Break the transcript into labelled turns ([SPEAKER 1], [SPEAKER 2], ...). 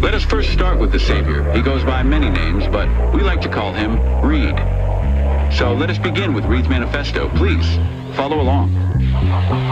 [SPEAKER 1] Let us first start with the Savior. He goes by many names, but we like to call him Reed. So let us begin with Reed's Manifesto. Please, follow along.